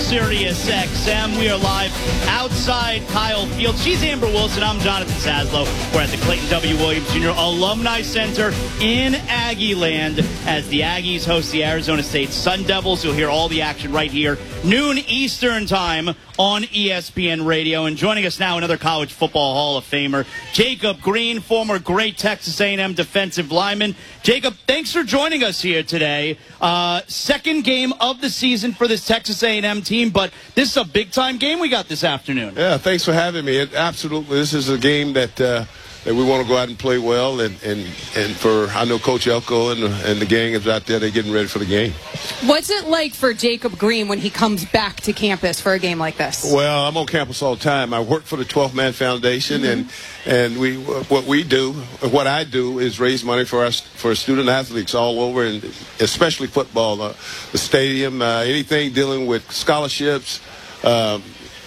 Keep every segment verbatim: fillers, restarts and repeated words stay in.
Sirius X M. We are live outside Kyle Field. She's Amber Wilson. I'm Jonathan Saslow. We're at the Clayton W. Williams Junior Alumni Center in Aggie Land as the Aggies host the Arizona State Sun Devils. You'll hear all the action right here, noon Eastern time on E S P N Radio. And joining us now, another college football Hall of Famer, Jacob Green, former great Texas A and M defensive lineman. Jacob, thanks for joining us here today. Uh, second game of the season for this Texas A and M team, but this is a big-time game we got this afternoon. Yeah, thanks for having me. It, absolutely, this is a game that uh, that we want to go out and play well, and and, and for I know Coach Elko and, and the gang is out there. They're getting ready for the game. What's it like for Jacob Green when he comes back to campus for a game like this? Well, I'm on campus all the time. I work for the twelfth Man Foundation, mm-hmm. and and we what we do, what I do, is raise money for us for student athletes all over, and especially football, uh, the stadium, uh, anything dealing with scholarships. Um,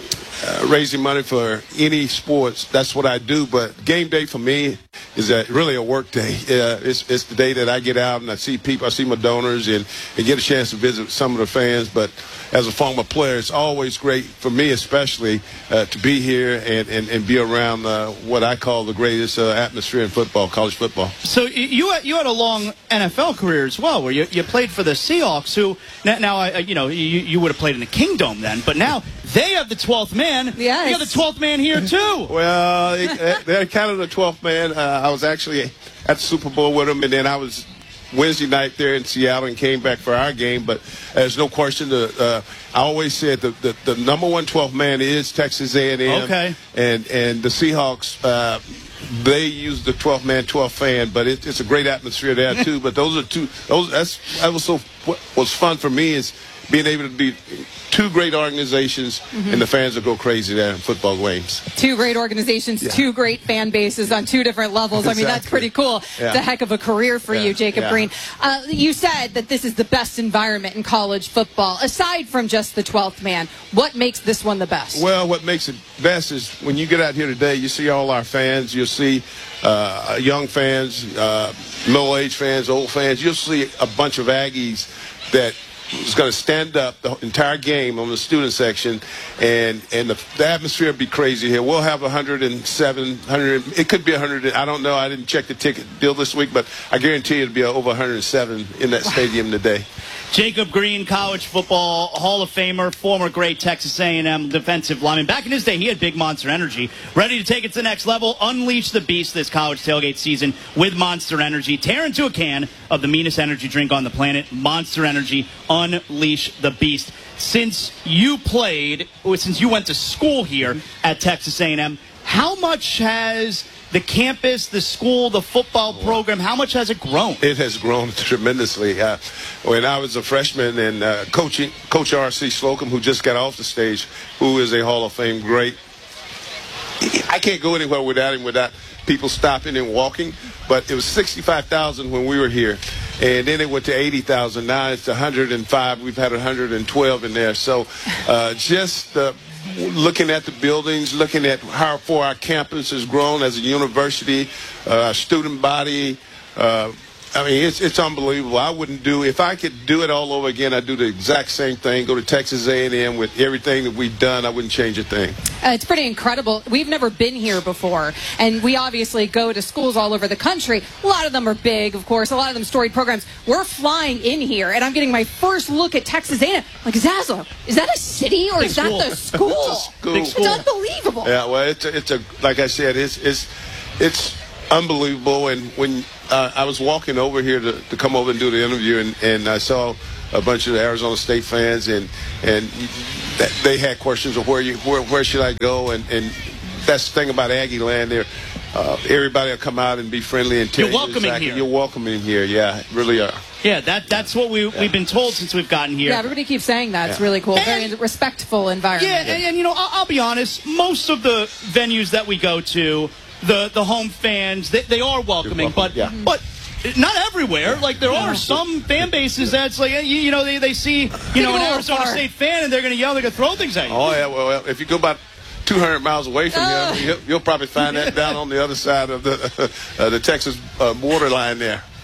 Uh, raising money for any sports, that's what I do. But game day for me is a, really a work day. Uh, it's, it's the day that I get out and I see people, I see my donors, and, and get a chance to visit some of the fans. But as a former player, it's always great for me, especially uh, to be here and, and, and be around uh, what I call the greatest uh, atmosphere in football, college football. So you had, you had a long N F L career as well, where you, you played for the Seahawks, who now, now I, you know you, you would have played in the Kingdome then, but now they have the twelfth man. Yes. You got the twelfth man here too. Well, it, they're kind of the twelfth man. Uh, I was actually at the Super Bowl with them, and then I was Wednesday night there in Seattle and came back for our game. But there's no question. The, uh, I always said the, the, the number one twelfth man is Texas A and M. Okay. And, and the Seahawks, uh, they use the twelfth man, twelfth fan, but it, it's a great atmosphere there too. But those are two. Those that's that was so what was fun for me is being able to be two great organizations, mm-hmm. and the fans will go crazy there in football games. Two great organizations, yeah. Two great fan bases on two different levels. Exactly. I mean, that's pretty cool. Yeah. It's a heck of a career for yeah. you, Jacob yeah. Green. Uh, you said that this is the best environment in college football. Aside from just the twelfth man, what makes this one the best? Well, what makes it best is when you get out here today, you see all our fans. You'll see uh, young fans, uh, middle-aged fans, old fans. You'll see a bunch of Aggies that is going to stand up the entire game on the student section, and and the, the atmosphere will be crazy here. We'll have one hundred seven, one hundred. It could be one hundred. I don't know. I didn't check the ticket deal this week, but I guarantee you it'll be over one hundred seven in that stadium today. Jacob Green, college football Hall of Famer, former great Texas A and M defensive lineman. Back in his day, he had big Monster Energy. Ready to take it to the next level? Unleash the beast this college tailgate season with Monster Energy. Tear into a can of the meanest energy drink on the planet, Monster Energy. Unleash the beast. Since you played, or since you went to school here at Texas A and M, how much has the campus, the school, the football program, how much has it grown? It has grown tremendously. Uh, when I was a freshman, and uh, coaching, Coach R C Slocum, who just got off the stage, who is a Hall of Fame great, I can't go anywhere without him, without people stopping and walking. But it was sixty-five thousand when we were here, and then it went to eighty thousand. Now it's one hundred five. We've had one hundred twelve in there. So uh, just uh, looking at the buildings, looking at how far our campus has grown as a university, uh, our student body, uh, I mean, it's it's unbelievable. I wouldn't do, if I could do it all over again, I'd do the exact same thing, go to Texas A and M with everything that we've done. I wouldn't change a thing. Uh, it's pretty incredible. We've never been here before, and we obviously go to schools all over the country. A lot of them are big, of course, a lot of them storied programs. We're flying in here, and I'm getting my first look at Texas A and M. Like, Zazzle, is that a city, or Big is school. that the school? It's a school. Big school. It's unbelievable. Yeah, well, it's a, it's a like I said, it's it's it's unbelievable. And when uh, I was walking over here to, to come over and do the interview, and, and I saw a bunch of Arizona State fans, and and they had questions of where you where where should I go, and and that's the thing about Aggie Land there. Uh, everybody will come out and be friendly and tell You're you welcoming exactly, here. You're welcoming here, yeah, really are. Yeah, that that's what we, Yeah. we've been told since we've gotten here. Yeah, everybody keeps saying that. It's Yeah. really cool. And- Very respectful environment. Yeah, and, and you know, I'll, I'll be honest, most of the venues that we go to, the, the home fans, they, they are welcoming, welcome, but yeah. but not everywhere. Like, there are some fan bases that's like, you, you know, they, they see, you know, an Arizona State fan, and they're going to yell, they're going to throw things at you. Oh, yeah, well, well, if you go about two hundred miles away from Oh. here, you'll, you'll probably find that down on the other side of the uh, the Texas uh, borderline there.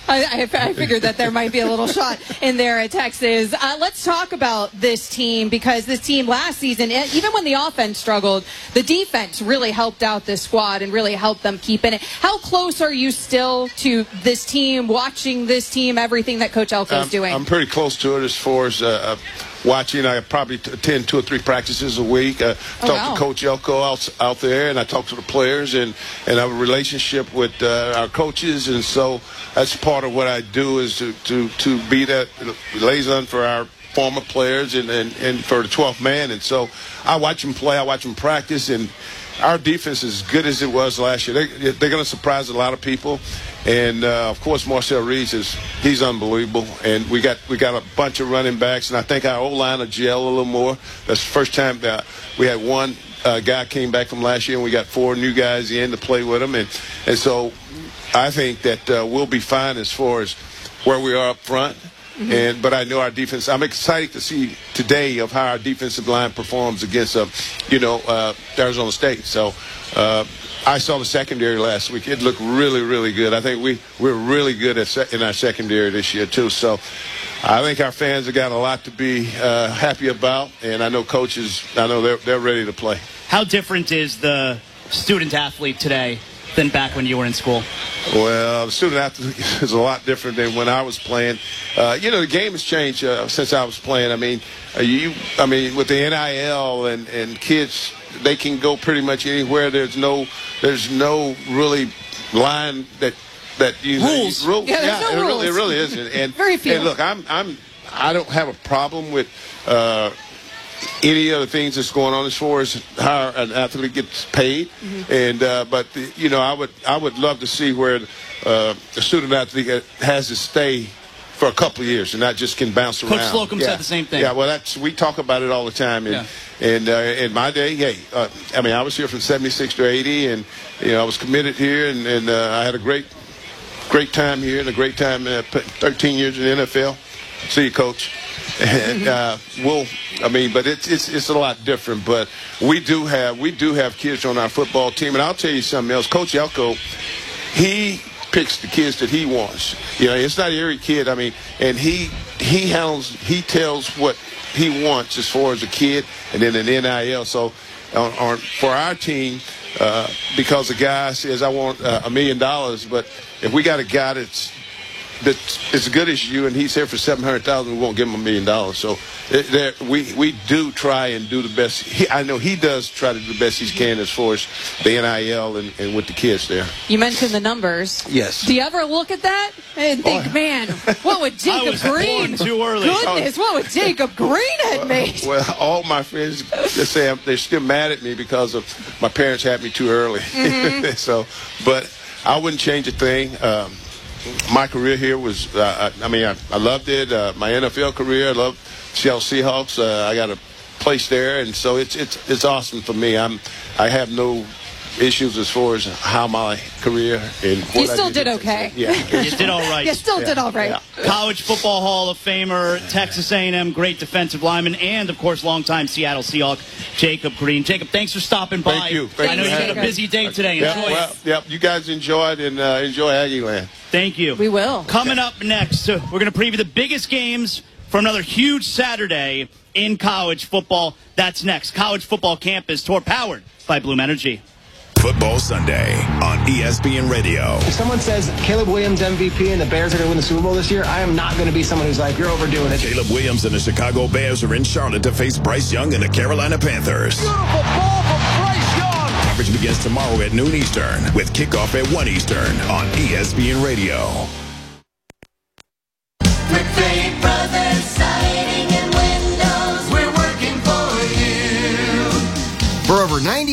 I, I, I figured that there might be a little shot in there at Texas. Uh, let's talk about this team, because this team last season, even when the offense struggled, the defense really helped out this squad and really helped them keep in it. How close are you still to this team, watching this team, everything that Coach Elko is I'm, doing? I'm pretty close to it as far as uh, watching. I probably attend two or three practices a week. I oh, talk wow. to Coach Elko out, out there, and I talk to the players, and, and I have a relationship with uh, our coaches, and so that's part of what I do, is to, to, to be that liaison for our former players and, and, and for the twelfth man. And so I watch them play, I watch them practice, and our defense is as good as it was last year. They, they're going to surprise a lot of people. And, uh, of course, Marcel Reese, is he's unbelievable. And we got we got a bunch of running backs, and I think our O-line will gel a little more. That's the first time that we had one uh, guy came back from last year, and we got four new guys in to play with them. And, and so I think that uh, we'll be fine as far as where we are up front. Mm-hmm. And but I know our defense. I'm excited to see today of how our defensive line performs against, uh, you know, uh, Arizona State. So uh, I saw the secondary last week. It looked really, really good. I think we we're really good at se- in our secondary this year too. So I think our fans have got a lot to be uh, happy about, and I know coaches. I know they're they're ready to play. How different is the student athlete today than back when you were in school? Well, the student athlete is a lot different than when I was playing. Uh, you know, the game has changed uh, since I was playing. I mean, uh, you, I mean, with the N I L and, and kids, they can go pretty much anywhere. There's no, there's no really line that that you rules. Know, rules. Yeah, yeah no it, rules. Really, it really isn't. And very few. And look, I'm, I'm, I don't have a problem with. Uh, any other things that's going on as far as how an athlete gets paid, mm-hmm. and uh, but the, you know I would I would love to see where uh, a student athlete has to stay for a couple of years and not just can bounce Coach around. Coach Slocum yeah. said the same thing. Yeah, well, that's we talk about it all the time, and yeah. and uh, in my day, hey, uh, I mean I was here from seventy-six to eighty, and you know I was committed here, and, and uh, I had a great great time here and a great time uh, thirteen years in the N F L. See you, Coach. And uh, we'll, I mean, but it's it's it's a lot different. But we do have we do have kids on our football team, and I'll tell you something else. Coach Elko, he picks the kids that he wants. You know, it's not every kid. I mean, and he he handles he tells what he wants as far as a kid, and then an N I L. So, on, on for our team, uh, because a guy says I want uh, a million dollars, but if we got a guy that's that's as good as you, and he's here for seven hundred thousand. We won't give him a million dollars. So it, there, we we do try and do the best. He, I know he does try to do the best he can as far as the N I L and, and with the kids there. You mentioned the numbers. Yes. Do you ever look at that and think, oh. man, what would Jacob I was Green? born too early. Goodness, what would Jacob Green have made? Well, all my friends they say I'm, they're still mad at me because of my parents had me too early. Mm-hmm. So, but I wouldn't change a thing. Um, My career here was, uh, I, I mean, I, I loved it. Uh, my N F L career, I loved Seattle Seahawks. Uh, I got a place there, and so it's it's it's awesome for me. I'm I have no issues as far as how my career and what you still I did. did okay. Yeah, you did all right. You still yeah. did all right. Yeah. College Football Hall of Famer, Texas A and M great defensive lineman, and of course longtime Seattle Seahawk Jacob Green. Jacob, thanks for stopping by. Thank you. Thank I know you. you had a busy day today. Yep. Enjoy Well, it. yep. You guys enjoyed and uh, enjoy Aggieland. Thank you. We will. Coming up next, uh, we're going to preview the biggest games for another huge Saturday in college football. That's next. College Football Campus Tour powered by Bloom Energy. Football Sunday on E S P N Radio. If someone says Caleb Williams M V P and the Bears are going to win the Super Bowl this year, I am not going to be someone who's like, you're overdoing it. Caleb Williams and the Chicago Bears are in Charlotte to face Bryce Young and the Carolina Panthers. Beautiful ball from Bryce Young. Coverage begins tomorrow at noon Eastern with kickoff at one Eastern on E S P N Radio. McVeigh Brothers Siding and Windows. We're working for you. For over ninety